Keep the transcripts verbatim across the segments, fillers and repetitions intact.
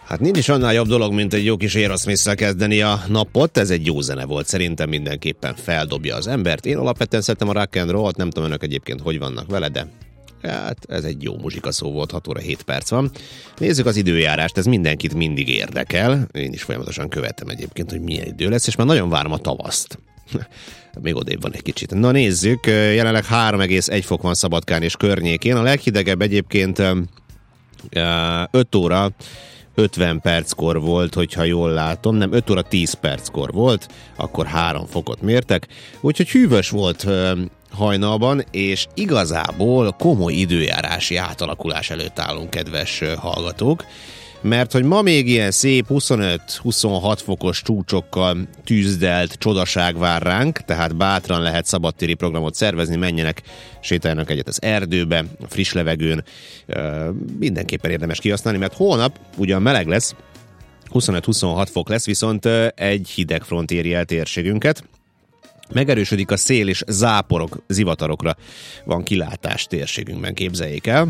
Hát nincs is annál jobb dolog, mint egy jó kis Aerosmith-szel kezdeni a napot. Ez egy jó zene volt, szerintem mindenképpen feldobja az embert. Én alapvetően szeretem a rock and roll-t, nem tudom önök egyébként hogy vannak vele, de hát ez egy jó muzsikaszó volt, hat óra hét perc van. Nézzük az időjárást, ez mindenkit mindig érdekel. Én is folyamatosan követem egyébként, hogy milyen idő lesz, és már nagyon várom a tavaszt. Még odébb van egy kicsit. Na nézzük, jelenleg három egész egy fok van Szabadkán és környékén. A leghidegebb egyébként öt óra ötven perckor volt, hogyha jól látom, nem, öt óra tíz perckor volt, akkor három fokot mértek, úgyhogy hűvös volt hajnalban, és igazából komoly időjárási átalakulás előtt állunk, kedves hallgatók, mert hogy ma még ilyen szép huszonöt-huszonhat fokos csúcsokkal tűzdelt csodaság vár ránk, tehát bátran lehet szabadtéri programot szervezni, menjenek, sétáljanak egyet az erdőbe, a friss levegőn, mindenképpen érdemes kihasználni, mert holnap ugyan meleg lesz, huszonöt-huszonhat fok lesz, viszont egy hideg front éri el térségünket. Megerősödik a szél, és záporok, zivatarokra van kilátás térségünkben, képzeljék el.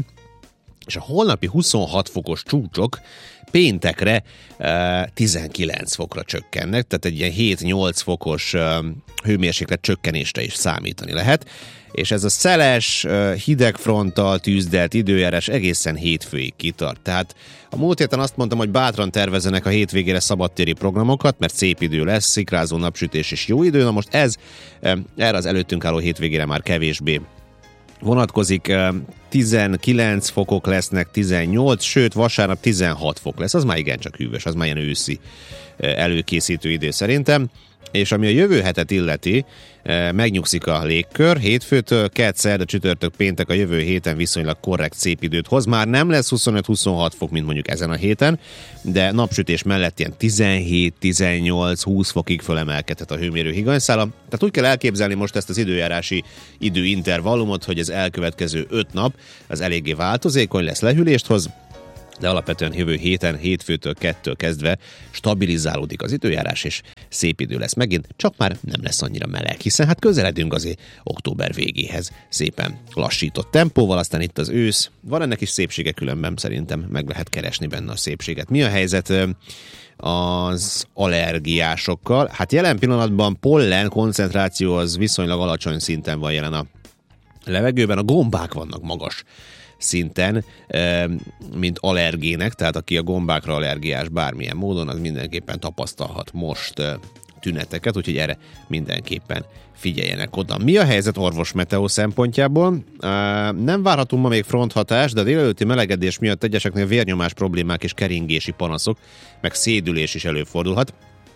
És a holnapi huszonhat fokos csúcsok péntekre e, tizenkilenc fokra csökkennek, tehát egy ilyen hét-nyolc fokos e, hőmérséklet csökkenésre is számítani lehet. És ez a szeles, e, hideg fronttal tűzdelt időjárás egészen hétfőig kitart. Tehát a múlt héten azt mondtam, hogy bátran tervezzenek a hétvégére szabadtéri programokat, mert szép idő lesz, szikrázó napsütés és jó idő. Na most ez e, erre az előttünk álló hétvégére már kevésbé vonatkozik, tizenkilenc fokok lesznek, tizennyolc, sőt vasárnap tizenhat fok lesz, az már igencsak hűvös, az már ilyen őszi előkészítő idő szerintem, és ami a jövő hetet illeti, megnyugszik a légkör, hétfőtől, kedd, szerda, csütörtök, péntek a jövő héten viszonylag korrekt szép időt hoz, már nem lesz huszonöt-huszonhat fok, mint mondjuk ezen a héten, de napsütés mellett ilyen tizenhét, tizennyolc, húsz fokig fölemelkedhet a hőmérő higanyszála. Tehát úgy kell elképzelni most ezt az időjárási időintervallumot, hogy az elkövetkező öt nap az eléggé változékony lesz, lehűlést hoz, de alapvetően jövő héten, hétfőtől, kettől kezdve stabilizálódik az időjárás, és szép idő lesz megint, csak már nem lesz annyira meleg, hiszen hát közeledünk azért október végéhez szépen lassított tempóval, aztán itt az ősz, van ennek is szépsége, különben szerintem meg lehet keresni benne a szépséget. Mi a helyzet az allergiásokkal? Hát jelen pillanatban pollen koncentráció az viszonylag alacsony szinten van jelen a levegőben, a gombák vannak magas szinten, mint allergének, tehát aki a gombákra allergiás bármilyen módon, az mindenképpen tapasztalhat most tüneteket, úgyhogy erre mindenképpen figyeljenek oda. Mi a helyzet orvos meteó szempontjából? Nem várhatunk ma még fronthatás, de a délelőtti melegedés miatt egyeseknél vérnyomás problémák és keringési panaszok, meg szédülés is előfordulhat.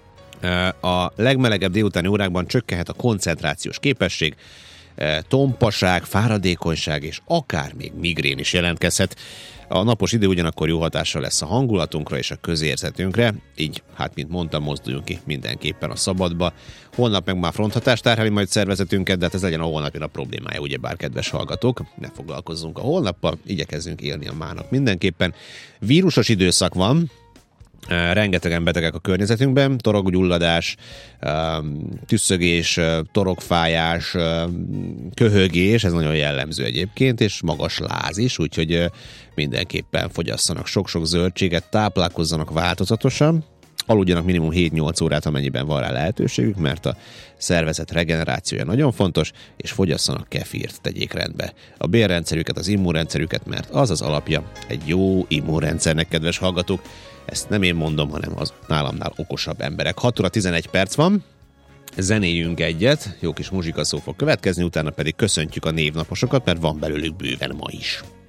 A legmelegebb délutáni órákban csökkenhet a koncentrációs képesség, tompaság, fáradékonyság és akár még migrén is jelentkezhet. A napos idő ugyanakkor jó hatással lesz a hangulatunkra és a közérzetünkre, így, hát mint mondtam, mozduljunk ki mindenképpen a szabadba. Holnap meg már fronthatást terheli majd szervezetünket, de hát ez legyen a holnapi nap problémája, ugyebár, kedves hallgatók. Ne foglalkozzunk a holnappal, igyekezzünk élni a mánap mindenképpen. Vírusos időszak van, rengetegen betegek a környezetünkben, torokgyulladás, tüsszögés, torokfájás, köhögés, ez nagyon jellemző egyébként, és magas láz is, úgyhogy mindenképpen fogyasszanak sok-sok zöldséget, táplálkozzanak változatosan, aludjanak minimum hét-nyolc órát, amennyiben van rá lehetőségük, mert a szervezet regenerációja nagyon fontos, és fogyasszanak kefírt, tegyék rendbe a bélrendszerüket, az immunrendszerüket, mert az az alapja egy jó immunrendszernek, kedves hallgatók. Ezt nem én mondom, hanem az nálamnál okosabb emberek. hat óra tizenegy perc van, zenéljünk egyet, jó kis muzsikaszó fog következni, utána pedig köszöntjük a névnaposokat, mert van belőlük bőven ma is.